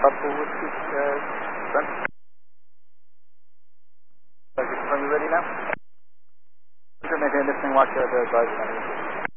Papa Whiskey, front. Are you ready now? Maintain listening watch the advisor.